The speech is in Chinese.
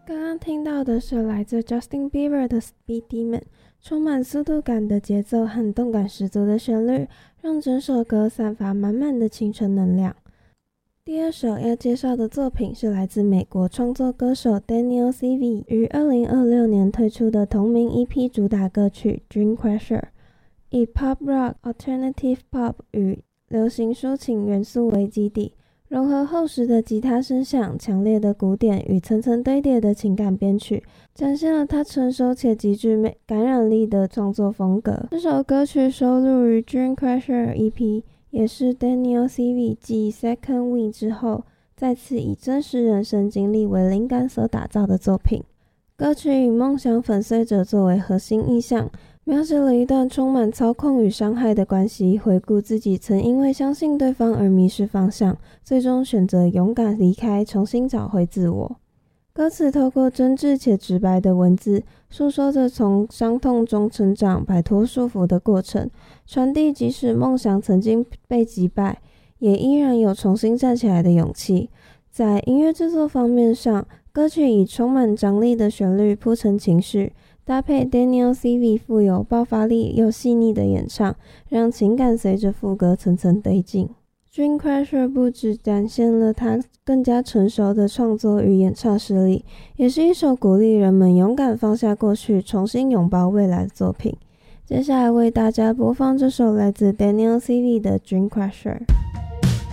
刚刚听到的是来自 Justin Bieber 的 Speed Demon， 充满速度感的节奏和动感十足的旋律，让整首歌散发满满的青春能量。第二首要介绍的作品是来自美国创作歌手 Daniel Cevey 于2026年推出的同名 EP 主打歌曲 Dream Crasher， 以 Pop Rock、Alternative Pop 与流行抒情元素为基底，融合厚实的吉他声响、强烈的鼓点与层层堆叠的情感编曲，展现了他成熟且极具感染力的创作风格。这首歌曲收录于 Dream Crasher EP， 也是 Daniel Cevey 继 Second Wind 之后再次以真实人生经历为灵感所打造的作品。歌曲以梦想粉碎者作为核心意象，描写了一段充满操控与伤害的关系，回顾自己曾因为相信对方而迷失方向，最终选择勇敢离开，重新找回自我。歌词透过真挚且直白的文字，诉说着从伤痛中成长、摆脱束缚的过程，传递即使梦想曾经被击败，也依然有重新站起来的勇气。在音乐制作方面上，歌曲以充满张力的旋律铺陈情绪，搭配 Daniel Cevey 富有爆发力又细腻的演唱，让情感随着副歌层层堆进。Dream Crasher 不只展现了他更加成熟的创作与演唱实力，也是一首鼓励人们勇敢放下过去，重新拥抱未来的作品。接下来为大家播放这首来自 Daniel Cevey 的 Dream Crasher。